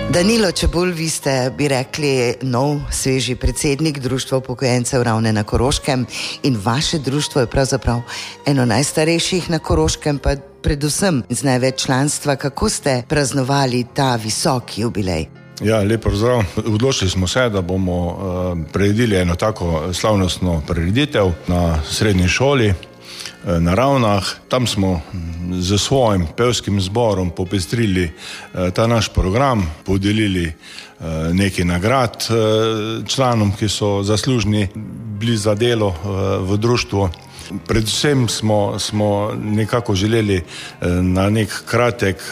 Danilo Čebulj, vi ste, bi rekli, nov, sveži predsednik Društva upokojencev Ravne na Koroškem in vaše društvo je pravzaprav eno najstarejših na Koroškem, pa predvsem z največ članstva. Kako ste praznovali ta visoki jubilej? Ja, lep pozdrav. Odločili smo se, da bomo priredili eno tako slavnostno prireditev na srednji šoli na Ravnah. Tam smo z svojim pevskim zborom popestrili ta naš program, podelili nekaj nagrad članom, ki so zaslužni bili za delo v društvu. Predvsem smo nekako želeli na nek kratek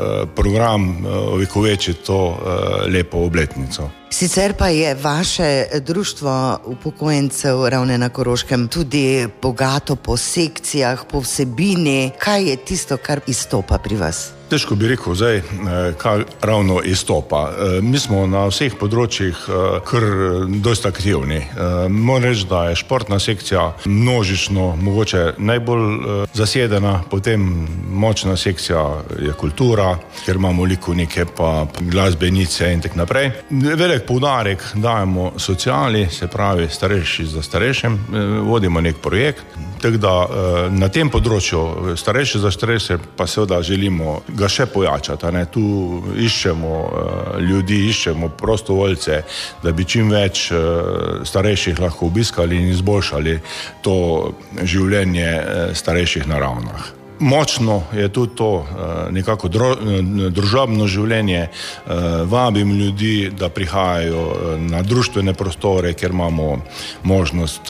program ovekovečiti to lepo obletnico. Sicer pa je vaše društvo upokojencev Ravne na Koroškem tudi bogato po sekcijah, po vsebini. Kaj je tisto, kar izstopa pri vas? Težko bi rekel zdaj, kaj ravno izstopa. Mi smo na vseh področjih kar dosti aktivni. Moram reči, da je športna sekcija množično mogoče najbolj zasedena, potem močna sekcija je kultura, ker imamo likovnike pa glasbenice in tako naprej. Velik poudarek dajemo sociali, se pravi starejši za starejšem, vodimo nek projekt. Tako da na tem področju starejši za starejše pa seveda želimo ga še pojačati. Tu iščemo ljudi, iščemo prostovoljce, da bi čim več starejših lahko obiskali in izboljšali to življenje starejših na Ravnah. Močno je tudi to nekako družabno življenje. Vabim ljudi, da prihajajo na društvene prostore, kjer imamo možnost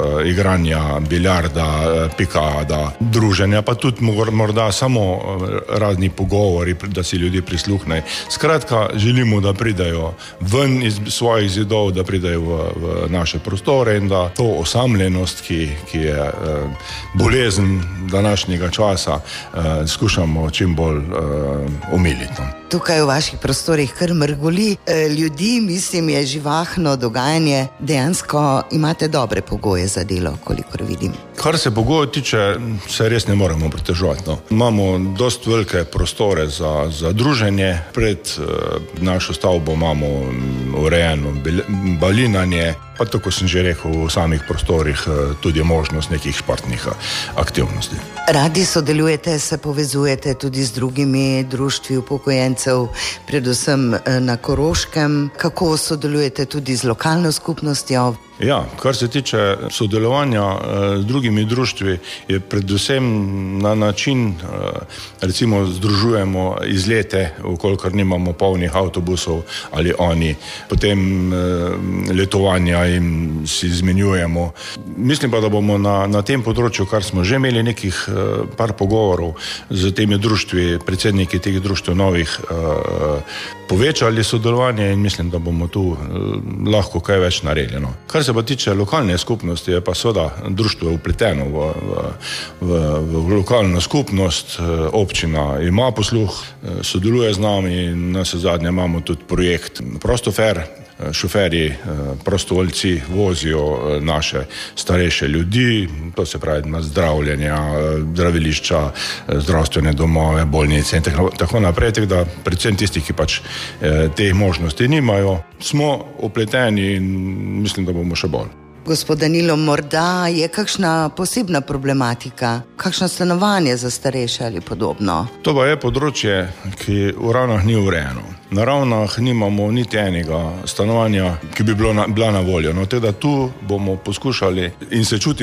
igranja biljarda, pikada, druženja, pa tudi morda samo razni pogovori, da si ljudi prisluhnejo. Skratka, želimo, da pridajo ven iz svojih zidov, da pridajo v naše prostore in da to osamljenost, ki je bolezen današnjega časa, skušamo čim bolj omiliti. Tukaj v vaših prostorih kar mrgoli ljudi, mislim, je živahno dogajanje. Dejansko imate dobre pogoje za delo, kolikor vidim. Kar se pogojev tiče, se res ne moremo pritoževati. Imamo dosti velike prostore za druženje. Pred našo stavbo imamo urejeno balinanje, pa tako sem že rekel, v samih prostorih tudi možnost nekih športnih aktivnosti. Radi sodelujete, se povezujete tudi z drugimi društvi upokojencev, predvsem na Koroškem. Kako sodelujete tudi z lokalno skupnostjo? Ja, kar se tiče sodelovanja z drugimi društvi, je predvsem na način, recimo združujemo izlete, ukolikor nimamo polnih avtobusov ali oni, potem letovanja in si izmenjujemo. Mislim pa, da bomo na tem področju, kar smo že imeli nekih par pogovorov z temi društvi, predsedniki teh društv novih, povečali sodelovanje in mislim, da bomo tu lahko kaj več naredili. Kar se pa tiče lokalne skupnosti, je pa seveda društvo vpleteno v lokalno skupnost. Občina ima posluh, sodeluje z nami in navsezadnje imamo tudi projekt Prostofer. Šoferji, prostovoljci vozijo naše starejše ljudi, to se pravi na zdravljenja, zdravilišča, zdravstvene domove, bolnice in tako naprej, tako da predvsem tisti, ki pač te možnosti nimajo, smo vpleteni in mislim, da bomo še bolj. Gospod Danilo, morda je kakšna posebna problematika, kakšno stanovanje za starejše ali podobno? To pa je področje, ki v Ravnah ni urejeno. Na Ravnah nimamo niti enega stanovanja, ki bi bila na voljo. Tako da tu bomo poskušali in se čutimo